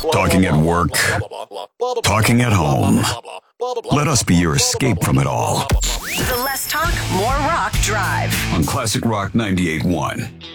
Talking at work. Talking at home. Let us be your escape from it all. The Less Talk, More Rock Drive On Classic Rock 98.1.